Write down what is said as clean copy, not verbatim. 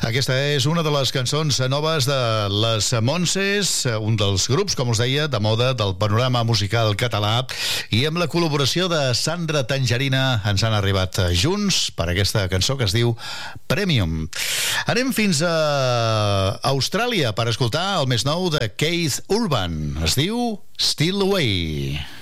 Aquesta és una de les cançons noves de les Montses, un dels grups, com us deia, de moda del panorama musical català, i amb la col·laboració de Sandra Tangerina ens han arribat junts per aquesta cançó que es diu Premium. Anem fins a Austràlia per escoltar el més nou de Keith Urban. Es diu Still Away.